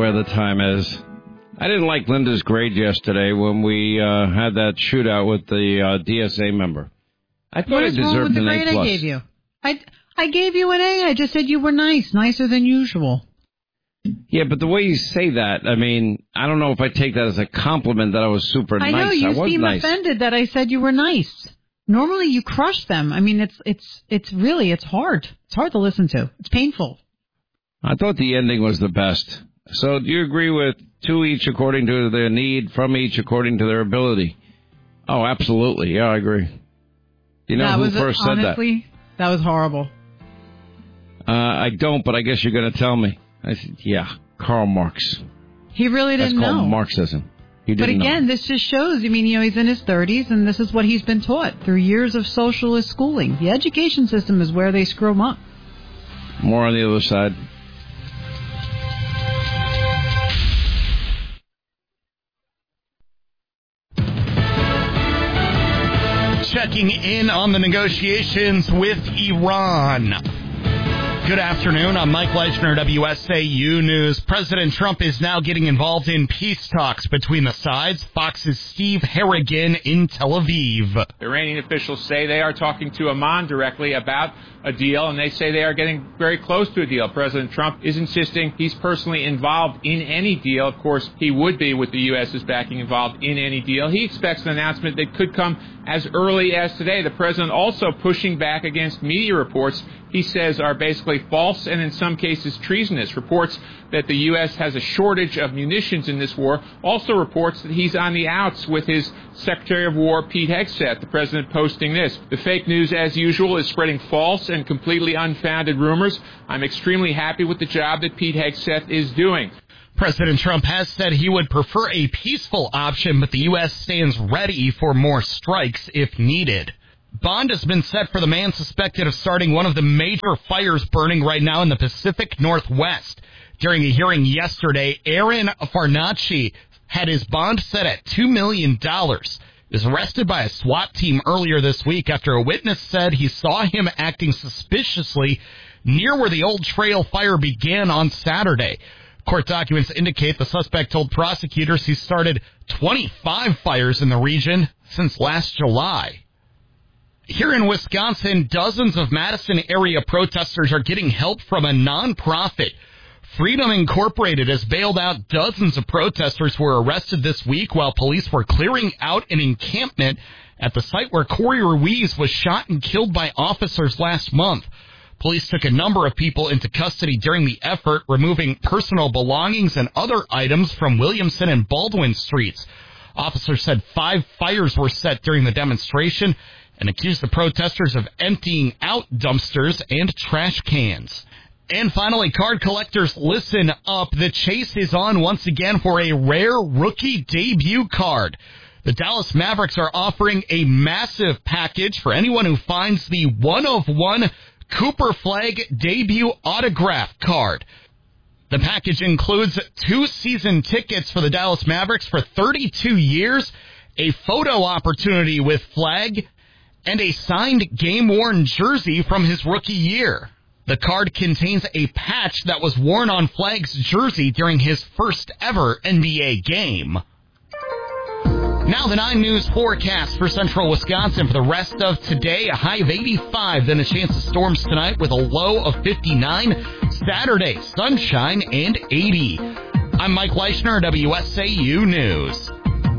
where the time is. I didn't like Linda's grade yesterday when we had that shootout with the DSA member. I thought I deserved an A+. What is wrong with the grade I gave you? I gave you an A. I just said you were nice, nicer than usual. Yeah, but the way you say that, I mean, I don't know if I take that as a compliment that I was super nice. I know, you seem offended that I said you were nice. Normally you crush them. I mean, it's hard. It's hard to listen to. It's painful. I thought the ending was the best. So do you agree with 2 each according to their need, from each according to their ability? Oh, absolutely. Yeah, I agree. Do you know who first said that? Honestly, that was horrible. I don't, but I guess you're going to tell me. I said, yeah, Karl Marx. He really didn't know. That's called Marxism. He didn't But again, know. this just shows, he's in his 30s, and this is what he's been taught through years of socialist schooling. The education system is where they screw him up. More on the other side. Checking in on the negotiations with Iran. Good afternoon. I'm Mike Leichner, WSAU News. President Trump is now getting involved in peace talks between the sides. Fox's Steve Harrigan in Tel Aviv. Iranian officials say they are talking to Amman directly about a deal, and they say they are getting very close to a deal. President Trump is insisting he's personally involved in any deal. Of course, he would be, with the U.S.'s backing, involved in any deal. He expects an announcement that could come as early as today. The president also pushing back against media reports he says are basically false and in some cases treasonous. Reports that the U.S. has a shortage of munitions in this war. Also reports that he's on the outs with his Secretary of War, Pete Hegseth. The president posting this: the fake news, as usual, is spreading false and completely unfounded rumors. I'm extremely happy with the job that Pete Hegseth is doing. President Trump has said he would prefer a peaceful option, but the U.S. stands ready for more strikes if needed. Bond has been set for the man suspected of starting one of the major fires burning right now in the Pacific Northwest. During a hearing yesterday, Aaron Farnacci had his bond set at $2 million. He was arrested by a SWAT team earlier this week after a witness said he saw him acting suspiciously near where the old trail fire began on Saturday. Court documents indicate the suspect told prosecutors he started 25 fires in the region since last July. Here in Wisconsin, dozens of Madison area protesters are getting help from a nonprofit. Freedom Incorporated has bailed out dozens of protesters who were arrested this week while police were clearing out an encampment at the site where Corey Ruiz was shot and killed by officers last month. Police took a number of people into custody during the effort, removing personal belongings and other items from Williamson and Baldwin streets. Officers said 5 fires were set during the demonstration and accused the protesters of emptying out dumpsters and trash cans. And finally, card collectors, listen up. The chase is on once again for a rare rookie debut card. The Dallas Mavericks are offering a massive package for anyone who finds the one-of-one Cooper Flag debut autograph card. The package includes 2 season tickets for the Dallas Mavericks for 32 years, a photo opportunity with Flag, and a signed game-worn jersey from his rookie year. The card contains a patch that was worn on Flag's jersey during his first ever NBA game. Now the 9 News forecast for central Wisconsin for the rest of today. A high of 85, then a chance of storms tonight with a low of 59. Saturday, sunshine and 80. I'm Mike Leichner, WSAU News.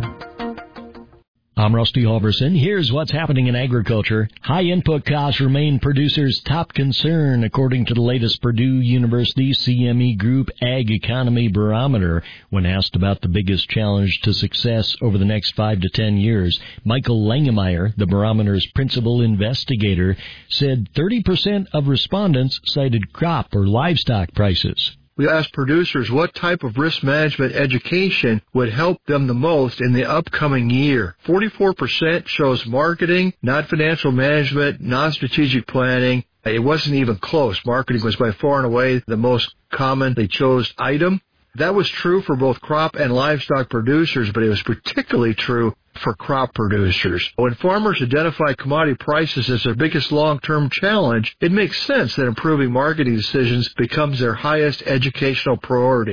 I'm Rusty Halverson. Here's what's happening in agriculture. High input costs remain producers' top concern, according to the latest Purdue University CME Group Ag Economy Barometer. When asked about the biggest challenge to success over the next 5 to 10 years, Michael Langemeyer, the barometer's principal investigator, said 30% of respondents cited crop or livestock prices. We asked producers what type of risk management education would help them the most in the upcoming year. 44% chose marketing, not financial management, non-strategic planning. It wasn't even close. Marketing was by far and away the most commonly chose item. That was true for both crop and livestock producers, but it was particularly true for crop producers. When farmers identify commodity prices as their biggest long-term challenge, it makes sense that improving marketing decisions becomes their highest educational priority.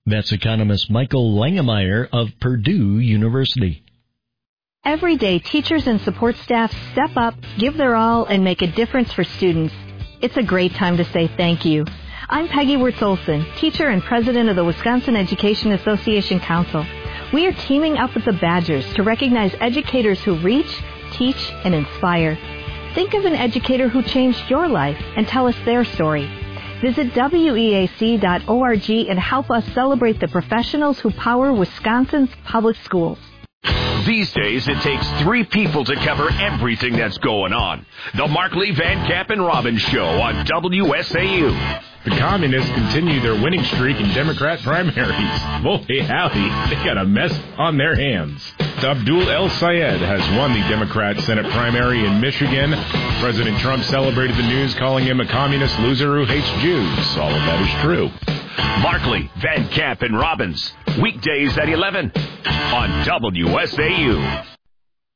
That's economist Michael Langemeyer of Purdue University. Every day, teachers and support staff step up, give their all, and make a difference for students. It's a great time to say thank you. I'm Peggy Wirtz-Olson, teacher and president of the Wisconsin Education Association Council. We are teaming up with the Badgers to recognize educators who reach, teach, and inspire. Think of an educator who changed your life and tell us their story. Visit weac.org and help us celebrate the professionals who power Wisconsin's public schools. These days, it takes 3 people to cover everything that's going on. The Markley, Van Camp, and Robbins Show on WSAU. The Communists continue their winning streak in Democrat primaries. Holy howdy, they got a mess on their hands. Abdul El Sayed has won the Democrat Senate primary in Michigan. President Trump celebrated the news, calling him a communist loser who hates Jews. All of that is true. Markley, Van Camp, and Robbins, weekdays at 11 on WSAU.